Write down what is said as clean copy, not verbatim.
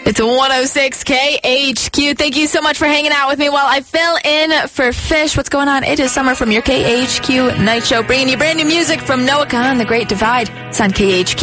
It's 106 KHQ. Thank you so much for hanging out with me while I fill in for Fish. What's going on? It is summer from your KHQ Night Show, bringing you brand new music from Noah Kahan, The Great Divide. It's on KHQ.